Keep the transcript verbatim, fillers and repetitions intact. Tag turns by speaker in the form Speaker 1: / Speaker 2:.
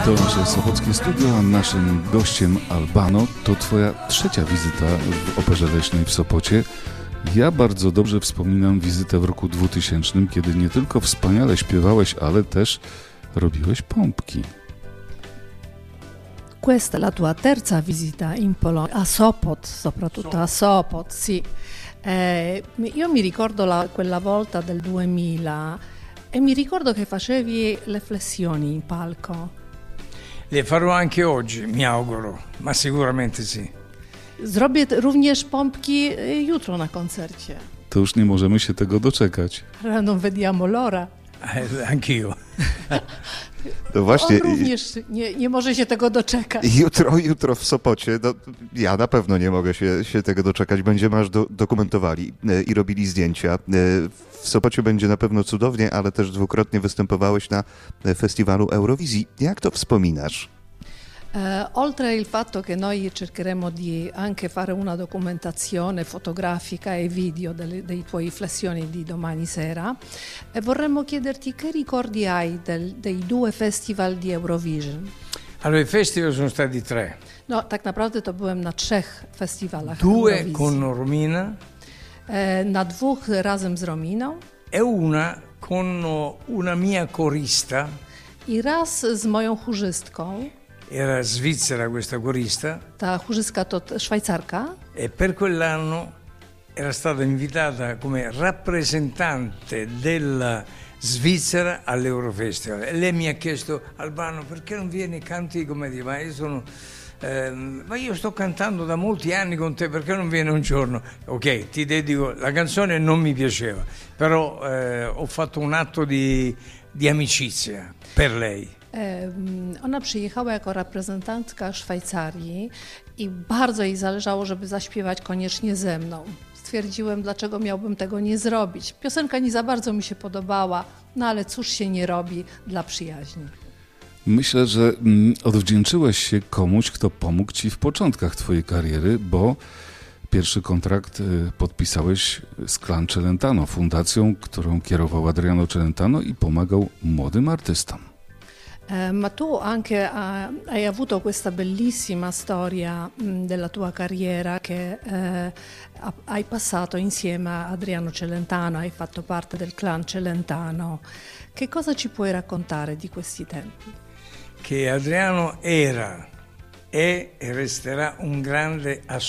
Speaker 1: To nasze Sopockie Studio, a naszym gościem Albano. To twoja trzecia wizyta w Operze Leśnej w Sopocie. Ja bardzo dobrze wspominam wizytę w roku dwutysięcznym, kiedy nie tylko wspaniale śpiewałeś, ale też robiłeś pompki.
Speaker 2: Questa è la tua terza visita in Polonia, a Sopot, soprattutto a Sopot, sì. Eh, io mi ricordo la, quella volta del duemila e mi ricordo che facevi le flessioni in palco.
Speaker 3: Le farò anche oggi, mi auguro, ma sicuramente sì.
Speaker 2: Zrobię również pompki jutro na koncercie.
Speaker 1: To już nie możemy się tego doczekać.
Speaker 2: Ale non vediamo l'ora.
Speaker 3: Eh, anch'io.
Speaker 4: To właśnie.
Speaker 2: On również nie, nie może się tego doczekać.
Speaker 4: Jutro, jutro w Sopocie, no, ja na pewno nie mogę się, się tego doczekać. Będziemy aż do, dokumentowali e, i robili zdjęcia. E, w Sopocie będzie na pewno cudownie, ale też dwukrotnie występowałeś na festiwalu Eurowizji. Jak to wspominasz?
Speaker 2: Eh, oltre il fatto che noi cercheremo di anche fare una documentazione fotografica e video delle, dei tuoi flessioni di domani sera, eh, vorremmo chiederti che ricordi hai del, dei due festival di Eurovision.
Speaker 3: Allora, i festival sono stati tre.
Speaker 2: No, tak naprawdę to byłem na trzech festiwalach
Speaker 3: Due
Speaker 2: Eurowizji.
Speaker 3: con Romina
Speaker 2: Eh, na dwóch razem z Rominą
Speaker 3: e una con una mia corista.
Speaker 2: i raz z moją chórzystką.
Speaker 3: Era svizzera questa corista
Speaker 2: Ta chórzystka to t- Szwajcarka.
Speaker 3: e per quell'anno era stata invitata come rappresentante della Svizzera all'Eurofestival e lei mi ha chiesto: Albano, perché non vieni e canti come di? Ma io sono eh, ma io sto cantando da molti anni con te, perché non vieni un giorno? Ok, ti dedico la canzone, non mi piaceva, però eh, ho fatto un atto di, di amicizia per lei.
Speaker 2: Ona przyjechała jako reprezentantka Szwajcarii i bardzo jej zależało, żeby zaśpiewać koniecznie ze mną. Stwierdziłem, dlaczego miałbym tego nie zrobić. Piosenka nie za bardzo mi się podobała, no ale cóż się nie robi dla przyjaźni.
Speaker 1: Myślę, że mm, odwdzięczyłeś się komuś, kto pomógł ci w początkach twojej kariery, bo pierwszy kontrakt y, podpisałeś z Clan Celentano, fundacją, którą kierował Adriano Celentano i pomagał młodym artystom.
Speaker 2: Eh, ma tu anche ha- hai avuto questa bellissima storia mh, della tua carriera che eh, ha- hai passato insieme a Adriano Celentano, hai fatto parte del clan Celentano. Che cosa ci puoi raccontare di questi tempi?
Speaker 3: Che Adriano era, è e resterà un grande